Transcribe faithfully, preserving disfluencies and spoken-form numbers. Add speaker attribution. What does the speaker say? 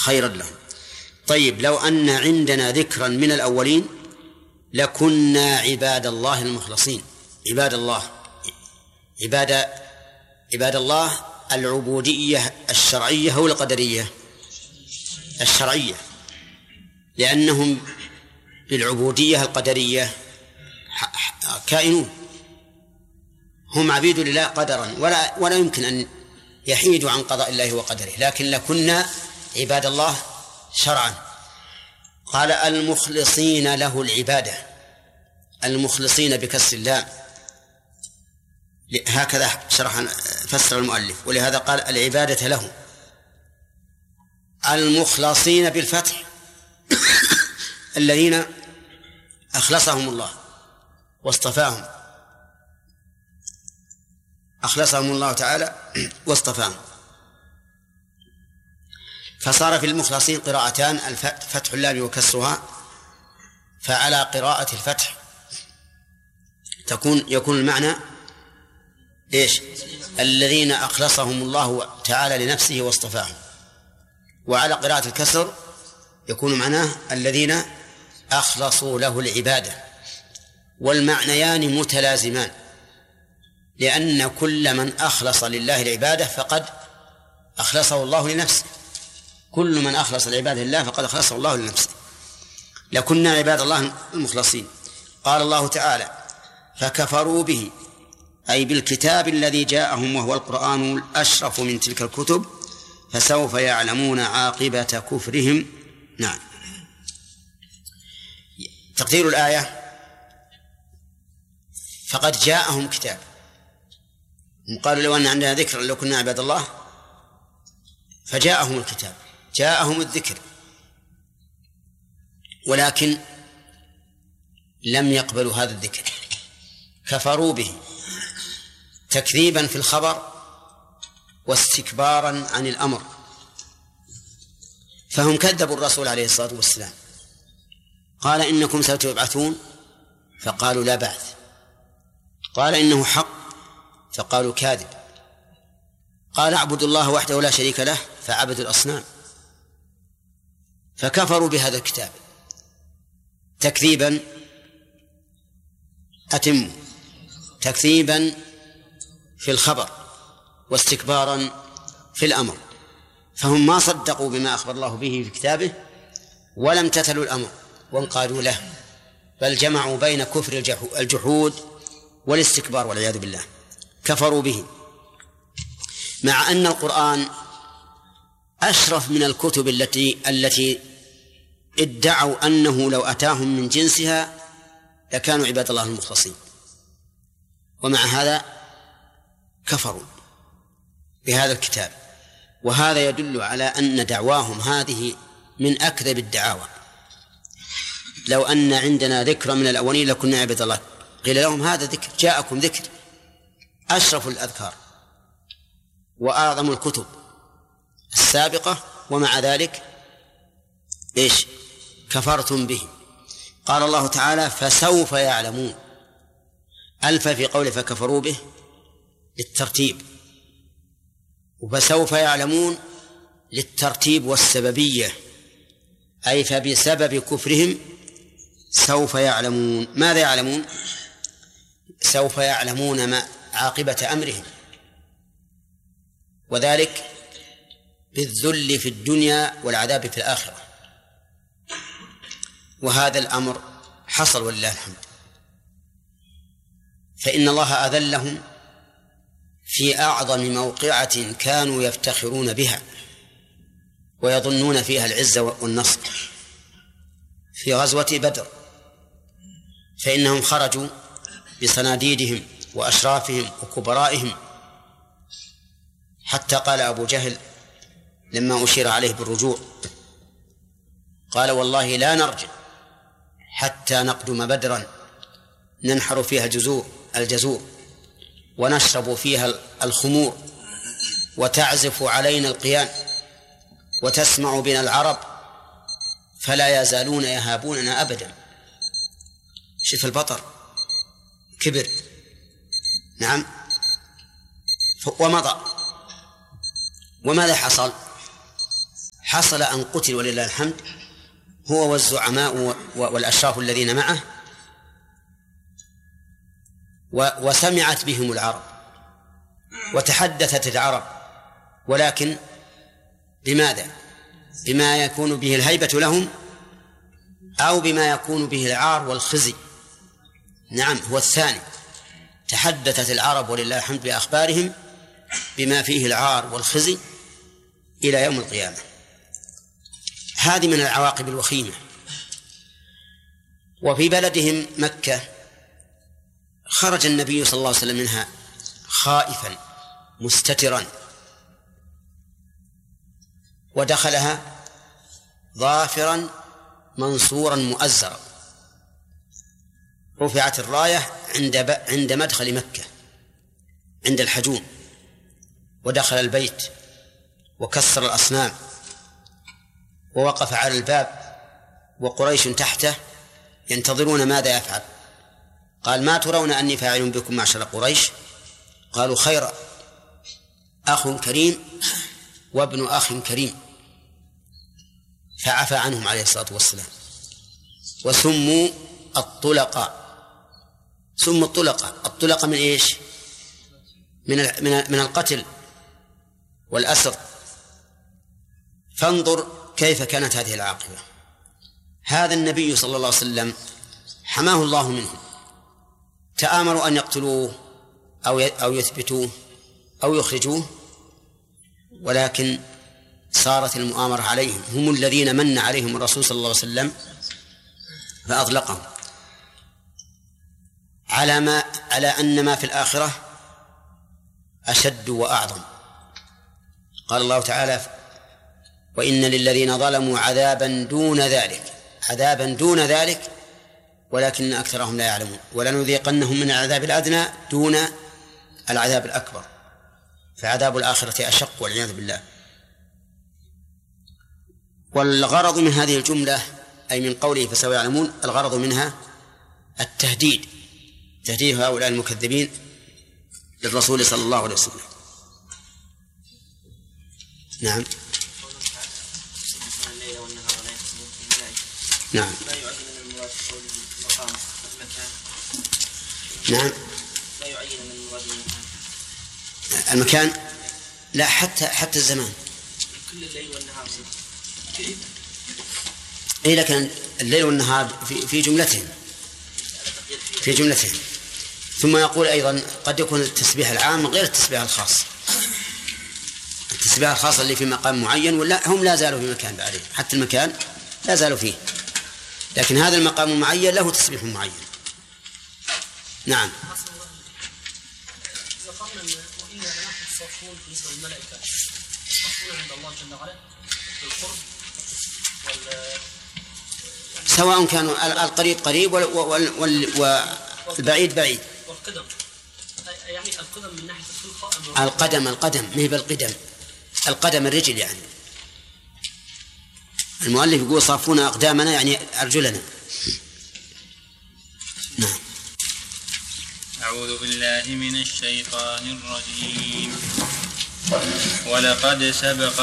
Speaker 1: خيرا لهم. طيب، لو أن عندنا ذكرا من الأولين لكنا عباد الله المخلصين. عباد الله، عباد عباد الله العبودية الشرعية أو القدرية؟ الشرعية، لأنهم بالعبودية القدرية كائنون، هم عبيد لله قدرا، ولا ولا يمكن أن يحيدوا عن قضاء الله وقدره، لكن لكنا عباد الله شرعا. قال المخلصين له العبادة، المخلصين بكسر اللام، هكذا شرح فسر المؤلف، ولهذا قال العبادة له. المخلصين بالفتح الذين أخلصهم الله واصطفاهم، أخلصهم الله تعالى واصطفاهم. فصار في المخلصين قراءتان، فتح اللام وكسرها، فعلى قراءة الفتح تكون يكون المعنى إيش؟ الذين أخلصهم الله تعالى لنفسه واصطفاهم. وعلى قراءة الكسر يكون معناه الذين أخلصوا له العبادة. والمعنيان متلازمان، لأن كل من أخلص لله العبادة فقد أخلصه الله لنفسه، كل من أخلص العبادة لله فقد أخلصه الله لنفسه. لكنا عباد الله المخلصين. قال الله تعالى فكفروا به، أي بالكتاب الذي جاءهم وهو القرآن الأشرف من تلك الكتب، فسوف يعلمون عاقبة كفرهم. نعم. تقدير الآية فقد جاءهم كتاب، قالوا لو أن عندنا ذكر لو كنا عباد الله، فجاءهم الكتاب، جاءهم الذكر، ولكن لم يقبلوا هذا الذكر، كفروا به تكذيبا في الخبر واستكبارا عن الأمر. فهم كذبوا الرسول عليه الصلاة والسلام، قال إنكم ستبعثون، فقالوا لا بعث. قال إنه حق، فقالوا كاذب. قال اعبدوا الله وحده لا شريك له، فعبدوا الأصنام. فكفروا بهذا الكتاب تكذيبا أتم تكذيبا في الخبر واستكبارا في الأمر، فهم ما صدقوا بما أخبر الله به في كتابه ولم تتلوا الأمر وانقادوا له، بل جمعوا بين كفر الجحود والاستكبار والعياذ بالله. كفروا به، مع أن القرآن أشرف من الكتب التي التي ادعوا أنه لو أتاهم من جنسها لكانوا عباد الله المخلصين، ومع هذا كفروا بهذا الكتاب. وهذا يدل على أن دعواهم هذه من أكذب الدعاوى. لو أن عندنا ذكر من الأولين لكنا عباد الله، قيل لهم هذا ذكر، جاءكم ذكر أشرف الأذكار وأعظم الكتب السابقة، ومع ذلك إيش؟ كفرتم به. قال الله تعالى فسوف يعلمون، ألف في قوله فكفروا به للترتيب، وفسوف يعلمون للترتيب والسببية، أي فبسبب كفرهم سوف يعلمون. ماذا يعلمون؟ سوف يعلمون ما عاقبة أمرهم، وذلك بالذل في الدنيا والعذاب في الآخرة. وهذا الأمر حصل ولله الحمد، فإن الله أذلهم في أعظم موقعة كانوا يفتخرون بها ويظنون فيها العزة والنصر، في غزوة بدر، فإنهم خرجوا بصناديدهم وأشرافهم وكبرائهم، حتى قال أبو جهل لما أشير عليه بالرجوع قال والله لا نرجع حتى نقدم بدرا ننحر فيها الجزور الجزور ونشرب فيها الخمور وتعزف علينا القيان وتسمع بنا العرب فلا يزالون يهابوننا أبدا. شوف البطر، كبر، نعم، ومضى. وماذا حصل؟ حصل أن قتل ولله الحمد هو والزعماء والأشراف الذين معه، وسمعت بهم العرب وتحدثت العرب، ولكن بماذا؟ بما يكون به الهيبة لهم أو بما يكون به العار والخزي؟ نعم، هو الثاني. تحدثت العرب ولله الحمد بأخبارهم بما فيه العار والخزي إلى يوم القيامة. هذه من العواقب الوخيمة. وفي بلدهم مكة خرج النبي صلى الله عليه وسلم منها خائفا مستترا، ودخلها ظافرا منصورا مؤزرا. رفعت الراية عند عند مدخل مكة عند الحجون، ودخل البيت وكسر الأصنام ووقف على الباب، وقريش تحته ينتظرون ماذا يفعل. قال: ما ترون أني فاعل بكم معشر قريش؟ قالوا: خيرا، أخ كريم وابن أخ كريم. فعفى عنهم عليه الصلاة والسلام. وسموا الطلقاء. سموا الطلقاء. الطلقاء من إيش؟ من من القتل والأسر. فانظر كيف كانت هذه العاقبة. هذا النبي صلى الله عليه وسلم حماه الله منهم، تآمروا أن يقتلوه أو أو يثبتوه أو يخرجوه، ولكن صارت المؤامرة عليهم. هم الذين من عليهم الرسول صلى الله عليه وسلم فأطلقهم على ما على أن ما في الآخرة أشد وأعظم. قال الله تعالى: وإن للذين ظلموا عذابا دون ذلك، عذابا دون ذلك ولكن أكثرهم لا يعلمون، ولنذيقنهم من العذاب الأدنى دون العذاب الأكبر، فعذاب الآخرة أشق والعياذ بالله. والغرض من هذه الجملة أي من قوله فسوف يعلمون، الغرض منها التهديد، تهديد هؤلاء المكذبين للرسول صلى الله عليه وسلم. نعم نعم نعم
Speaker 2: لا يعين من المراد
Speaker 1: المكان، لا حتى حتى الزمان،
Speaker 2: كل الليل والنهار.
Speaker 1: إيه، لكن الليل والنهار في في جملتهم في جملتهم ثم يقول أيضا قد يكون التسبيح العام غير التسبيح الخاص. التسبيح الخاص اللي في مقام معين، ولا هم لا زالوا في مكان بعدين، حتى المكان لا زالوا فيه، لكن هذا المقام المعين له تسبيح معين. نعم.
Speaker 2: إذا قلنا وإنا لنحن الصافون بالنسبة للملائكة، الصافون عند الله جل وعلا بالقرب وال
Speaker 1: سواء كانوا القريب قريب والبعيد بعيد.
Speaker 2: والقدم، يعني القدم من ناحية الخلقة.
Speaker 1: القدم القدم ما هي بالقدم، القدم الرجل. يعني المؤلف يقول صافون أقدامنا يعني أرجلنا. نعم.
Speaker 3: أعوذ بالله من الشيطان الرجيم. ولقد سبق